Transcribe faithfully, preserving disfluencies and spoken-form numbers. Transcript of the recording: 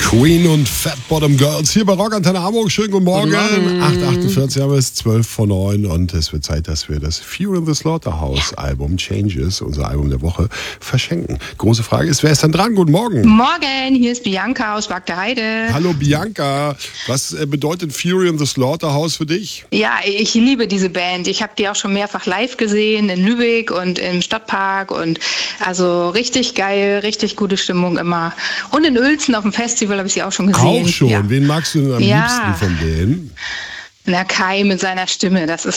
Queen und Fat Bottom Girls hier bei Rock Antenne Hamburg. Schönen guten Morgen. Guten Morgen. acht Uhr achtundvierzig haben wir es, zwölf vor neun und es wird Zeit, dass wir das Fury in the Slaughterhouse Album Changes, unser Album der Woche, verschenken. Große Frage ist, wer ist dann dran? Guten Morgen. Morgen, hier ist Bianca aus Bagda Heide. Hallo Bianca. Was äh, bedeutet Fury in the Slaughterhouse für dich? Ja, ich liebe diese Band. Ich habe die auch schon mehrfach live gesehen in Lübeck und im Stadtpark und also richtig geil, richtig gute Stimmung immer. Und in Uelzen auf dem Festival habe ich sie auch schon gesehen. Auch schon. Ja. Wen magst du denn am Ja. liebsten von denen? Na, Kai mit seiner Stimme, das ist